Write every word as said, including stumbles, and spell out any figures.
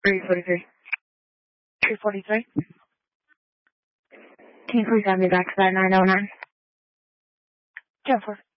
three forty-three. three forty-three. Can you please have me back to that nine oh nine? Jennifer.